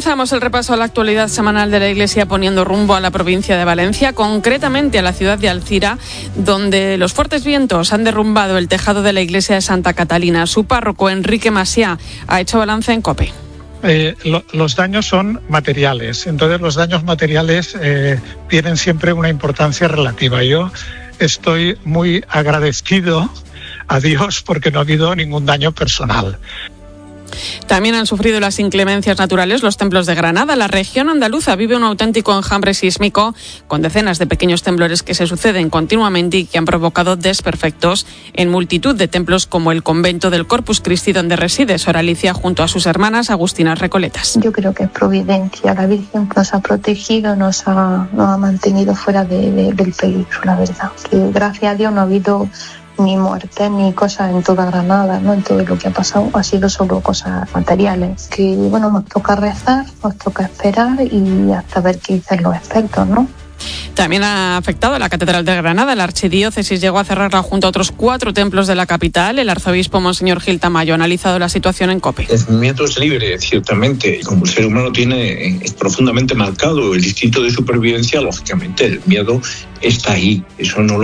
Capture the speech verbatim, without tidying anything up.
Comenzamos el repaso a la actualidad semanal de la Iglesia poniendo rumbo a la provincia de Valencia, concretamente a la ciudad de Alcira, donde los fuertes vientos han derrumbado el tejado de la iglesia de Santa Catalina. Su párroco, Enrique Masià, ha hecho balance en COPE. Eh, lo, los daños son materiales, entonces los daños materiales eh, tienen siempre una importancia relativa. Yo estoy muy agradecido a Dios porque no ha habido ningún daño personal. También han sufrido las inclemencias naturales los templos de Granada. La región andaluza vive un auténtico enjambre sísmico con decenas de pequeños temblores que se suceden continuamente y que han provocado desperfectos en multitud de templos como el convento del Corpus Christi, donde reside Sor Alicia junto a sus hermanas agustinas recoletas. Yo creo que es providencia. La Virgen nos ha protegido, nos ha, nos ha mantenido fuera de, de, del peligro, la verdad. Que gracias a Dios no ha habido ni muertes ni cosas en toda Granada, ¿no? En todo lo que ha pasado ha sido solo cosas materiales. Que bueno, nos toca rezar, nos toca esperar y hasta ver qué dicen los expertos, ¿no? También ha afectado a la Catedral de Granada. La archidiócesis llegó a cerrarla junto a otros cuatro templos de la capital. El arzobispo Monseñor Gil Tamayo ha analizado la situación en COPE. El miedo es libre, ciertamente. Como el ser humano tiene es profundamente marcado el instinto de supervivencia, lógicamente el miedo está ahí. Eso no lo